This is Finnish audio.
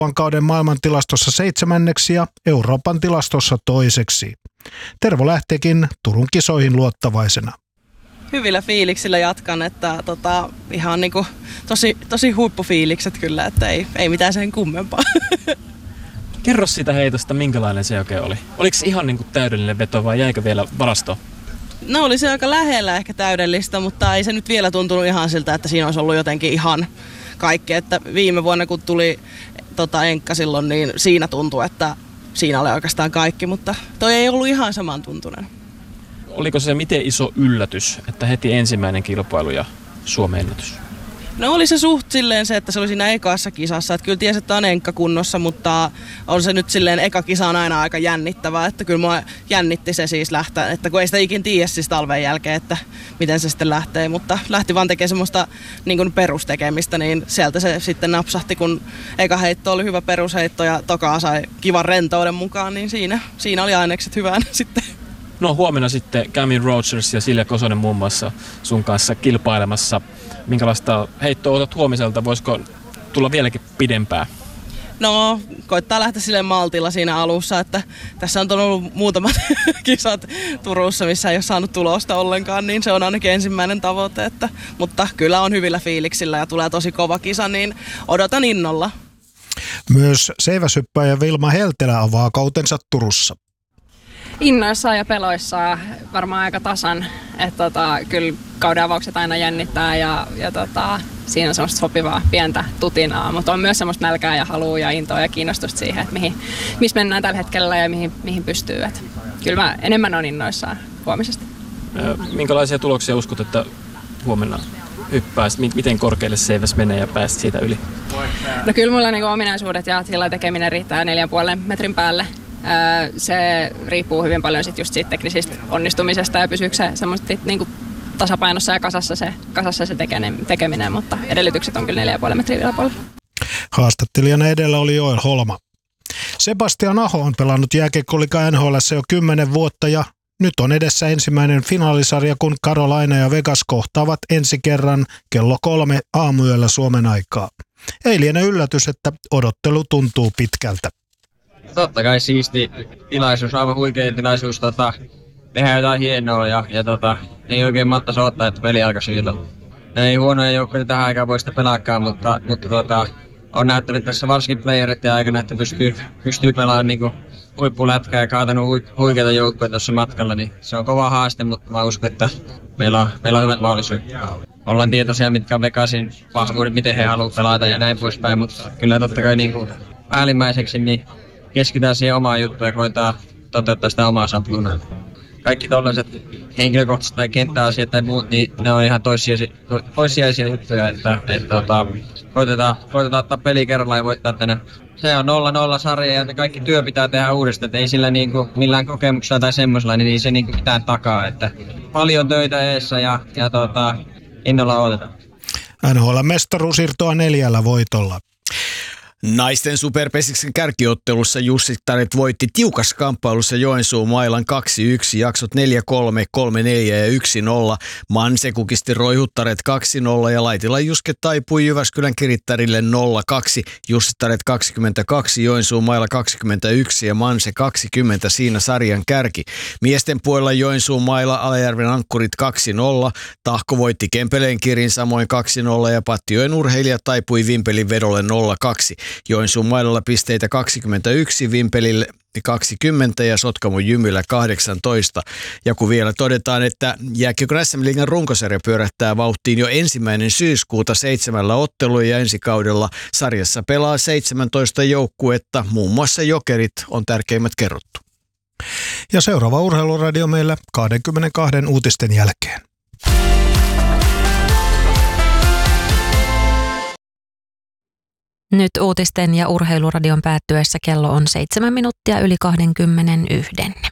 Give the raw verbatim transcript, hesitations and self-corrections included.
kauden maailman tilastossa seitsemänneksi ja Euroopan tilastossa toiseksi. Tervo lähteekin Turun kisoihin luottavaisena. Hyvillä fiiliksillä jatkan, että tota, ihan niinku tosi, tosi huippufiilikset kyllä, että ei, ei mitään sen kummempaa. Kerro siitä heitosta, minkälainen se oikein oli. Oliko se ihan niinku täydellinen veto vai jäikö vielä varastoon? No oli se aika lähellä ehkä täydellistä, mutta ei se nyt vielä tuntunut ihan siltä, että siinä olisi ollut jotenkin ihan kaikki. Että viime vuonna kun tuli tota, enkka silloin, niin siinä tuntui, että siinä oli oikeastaan kaikki, mutta toi ei ollut ihan samantuntunen. Oliko se miten iso yllätys, että heti ensimmäinen kilpailu ja Suomen ennätys? No oli se suht silleen se, että se oli siinä ekassa kisassa. Että kyllä tiesi, että on enkka kunnossa, mutta on se nyt silleen, eka kisa on aina aika jännittävää. Että kyllä mua jännitti se siis lähteä, että kun ei sitä ikin tiedä siis talven jälkeen, että miten se sitten lähtee. Mutta lähti vaan tekemään semmoista niin kuin perustekemistä, niin sieltä se sitten napsahti, kun eka heitto oli hyvä perusheitto ja tokaa sai kivan rentouden mukaan, niin siinä, siinä oli ainekset hyvään sitten. No huomenna sitten Cami Rogers ja Silja Kosonen muun muassa sun kanssa kilpailemassa. Minkälaista heittoa otat huomiselta? Voisiko tulla vieläkin pidempää? No, koittaa lähteä silleen maltilla siinä alussa, että tässä on ollut muutamat kisat Turussa, missä ei ole saanut tulosta ollenkaan, niin se on ainakin ensimmäinen tavoite. Että, mutta kyllä on hyvillä fiiliksillä ja tulee tosi kova kisa, niin odotan innolla. Myös seiväshyppäjä Vilma Heltelä avaa kautensa Turussa. Innoissaan ja peloissaan varmaan aika tasan, että tota, kyllä kauden avaukset aina jännittää ja, ja tota, siinä on semmoista sopivaa pientä tutinaa, mutta on myös semmoista nälkää ja halua ja intoa ja kiinnostusta siihen, että mihin, missä mennään tällä hetkellä ja mihin, mihin pystyy. Et kyllä mä enemmän on innoissaan huomisesta. Minkälaisia tuloksia uskot, että huomenna hyppääsit? Miten korkealle seiväs menee ja pääsit siitä yli? No kyllä mulla niinku ominaisuudet ja sillä tekeminen riittää neljän puolen metrin päälle. Se riippuu hyvin paljon sit just siitä teknisistä onnistumisesta ja pysyykö se semmoista niinku tasapainossa ja kasassa se, kasassa se tekeminen, mutta edellytykset on kyllä neljä pilkku viisi metriä yläpuolella. Haastattelijana edellä oli Joel Holma. Sebastian Aho on pelannut jääkiekkoliigan N H L:ssä jo kymmenen vuotta ja nyt on edessä ensimmäinen finaalisarja, kun Carolina ja Vegas kohtaavat ensi kerran kello kolme aamuyöllä Suomen aikaa. Ei liene yllätys, että odottelu tuntuu pitkältä. Totta kai siisti tilaisuus, aivan huikea tilaisuus tota, tehdä jotain hienoa ja, ja tota, ei oikein matta soottaa, että peli alkaisi silloin. Ei huonoja joukkoja tähän aikaan voi sitä pelaakaan, mutta, mutta tota, on näyttänyt tässä varsinkin playereiden aikana, että pystyy, pystyy pelaamaan niinku huippulätkää ja kaatanut huikeita joukkoja tuossa matkalla, niin se on kova haaste, mutta mä uskon, että meillä on, meillä on hyvät mahdollisuudet. Ollaan tietoisia, mitkä on Vegasin vahvuudet, miten he haluavat pelata ja näin poispäin, mutta kyllä totta kai niinku päällimmäiseksi niin keskitytään siihen omaan juttuun ja koetaan toteuttaa sitä omaa sapluunaa. Kaikki tollaiset henkilökohtaiset tai kenttäasiat tai muut, niin ne on ihan toissijaisia, toissijaisia juttuja, että, että tota, koitetaan, koitetaan ottaa peli kerrallaan ja voittaa tänään. Se on nolla nolla sarja ja kaikki työ pitää tehdä uudestaan, että ei sillä niinku millään kokemuksella tai semmoisella, niin ei se niinku mitään takaa. Että paljon töitä eessä ja, ja tota, innolla odotetaan. N H L-mestaruus irtoaa neljällä voitolla. Naisten superpesiksen kärkiottelussa Jussittaret voitti tiukassa kamppailussa Joensuun Mailan kaksi yksi, jaksot neljä kolme, kolme neljä ja yksi nolla. Manse kukisti Roihuttaret kaksi nolla ja Laitila Juske taipui Jyväskylän Kirittärille nolla kaksi. Jussittaret kaksikymmentäkaksi, Joensuun Maila kaksikymmentäyksi ja Manse kaksikymmentä siinä sarjan kärki. Miesten puolella Joensuun Maila Alajärven Ankkurit kaksi nolla. Tahko voitti Kempeleen Kirin samoin kaksi nolla ja Pattijoen urheilijat taipui Vimpelin vedolle nolla kaksi. Joensuun Mailalla pisteitä kaksikymmentäyksi, Vimpelille kaksikymmentä ja Sotkamon Jymyllä kahdeksantoista. Ja kun vielä todetaan, että jääkiekon S M-liigan runkosarja pyörähtää vauhtiin jo ensimmäinen syyskuuta seitsemällä ottelua ja ensi kaudella sarjassa pelaa seitsemäntoista joukkuetta, muun muassa Jokerit on tärkeimmät kerrottu. Ja seuraava urheiluradio meillä kaksikymmentäkaksi uutisten jälkeen. Nyt uutisten ja urheiluradion päättyessä kello on seitsemän minuuttia yli kaksikymmentäyksi.